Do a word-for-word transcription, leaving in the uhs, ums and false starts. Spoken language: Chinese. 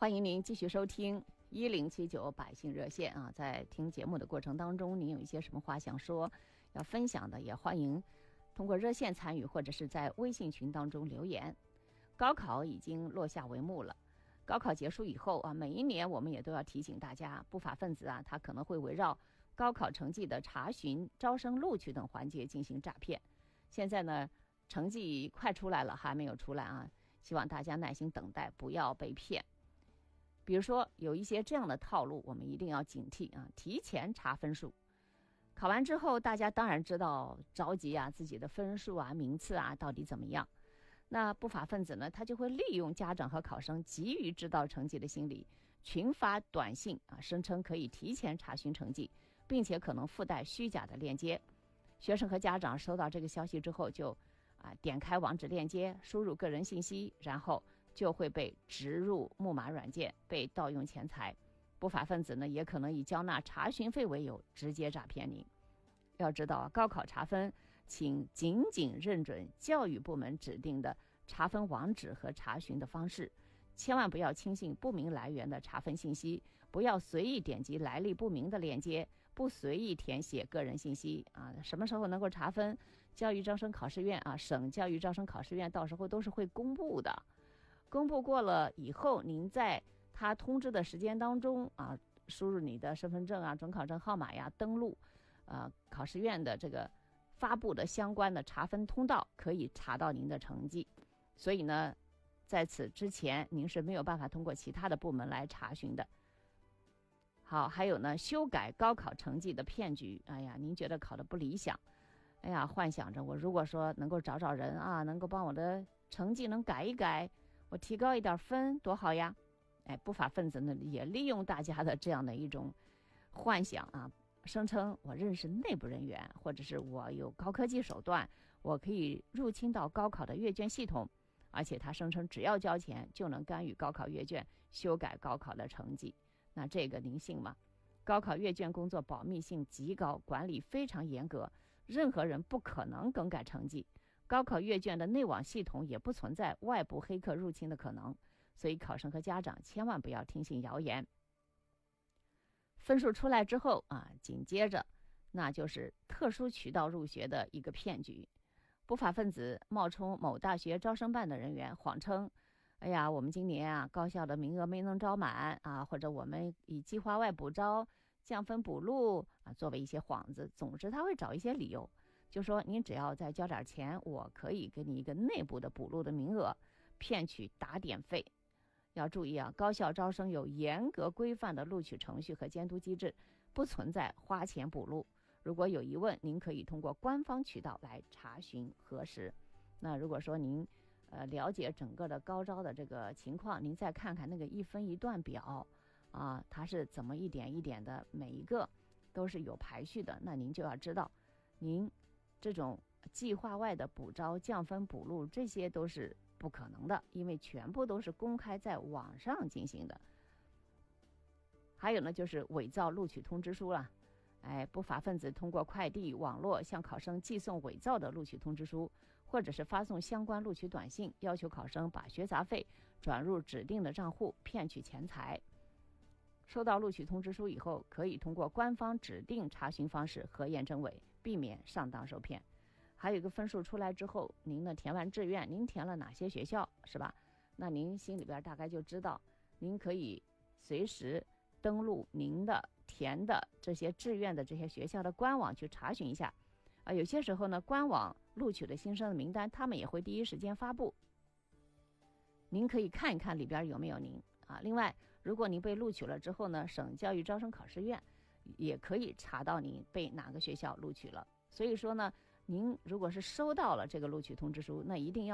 欢迎您继续收听一零七九百姓热线啊！在听节目的过程当中，您有一些什么话想说、要分享的，也欢迎通过热线参与，或者是在微信群当中留言。高考已经落下帷幕了，高考结束以后啊，每一年我们也都要提醒大家，不法分子啊，他可能会围绕高考成绩的查询、招生录取等环节进行诈骗。现在呢，成绩快出来了，还没有出来啊，希望大家耐心等待，不要被骗。比如说有一些这样的套路，我们一定要警惕啊！提前查分数，考完之后，大家当然知道着急啊，自己的分数啊、名次啊到底怎么样。那不法分子呢，他就会利用家长和考生急于知道成绩的心理，群发短信啊，声称可以提前查询成绩，并且可能附带虚假的链接。学生和家长收到这个消息之后，就啊点开网址链接，输入个人信息，然后就会被植入木马软件，被盗用钱财。不法分子呢，也可能以交纳查询费为由，直接诈骗您。要知道啊，高考查分，请紧紧认准教育部门指定的查分网址和查询的方式，千万不要轻信不明来源的查分信息，不要随意点击来历不明的链接，不随意填写个人信息啊。什么时候能够查分？教育招生考试院啊，省教育招生考试院到时候都是会公布的。公布过了以后，您在他通知的时间当中啊，输入你的身份证啊、准考证号码呀，登录呃考试院的这个发布的相关的查分通道，可以查到您的成绩。所以呢，在此之前您是没有办法通过其他的部门来查询的。好，还有呢，修改高考成绩的骗局。哎呀，您觉得考得不理想，哎呀，幻想着我如果说能够找找人啊，能够帮我的成绩能改一改，我提高一点分多好呀。哎，不法分子呢也利用大家的这样的一种幻想啊，声称我认识内部人员，或者是我有高科技手段，我可以入侵到高考的阅卷系统，而且他声称只要交钱就能干预高考阅卷，修改高考的成绩。那这个您信吗？高考阅卷工作保密性极高，管理非常严格，任何人不可能更改成绩。高考阅卷的内网系统也不存在外部黑客入侵的可能，所以考生和家长千万不要听信谣言。分数出来之后啊，紧接着那就是特殊渠道入学的一个骗局。不法分子冒充某大学招生办的人员，谎称哎呀，我们今年啊高校的名额没能招满啊，或者我们以计划外补招、降分补录啊作为一些幌子。总之他会找一些理由，就说您只要再交点钱，我可以给你一个内部的补录的名额，骗取打点费。要注意啊，高校招生有严格规范的录取程序和监督机制，不存在花钱补录。如果有疑问，您可以通过官方渠道来查询核实。那如果说您呃了解整个的高招的这个情况，您再看看那个一分一段表啊，它是怎么一点一点的，每一个都是有排序的，那您就要知道，您这种计划外的补招、降分补录，这些都是不可能的，因为全部都是公开在网上进行的。还有呢，就是伪造录取通知书了。哎，不法分子通过快递网络向考生寄送伪造的录取通知书，或者是发送相关录取短信，要求考生把学杂费转入指定的账户，骗取钱财。收到录取通知书以后，可以通过官方指定查询方式核验真伪，避免上当受骗。还有一个分数出来之后，您呢填完志愿，您填了哪些学校是吧？那您心里边大概就知道，您可以随时登录您的填的这些志愿的这些学校的官网去查询一下啊。有些时候呢，官网录取的新生的名单，他们也会第一时间发布，您可以看一看里边有没有您啊。另外，如果您被录取了之后呢，省教育招生考试院也可以查到您被哪个学校录取了。所以说呢，您如果是收到了这个录取通知书，那一定要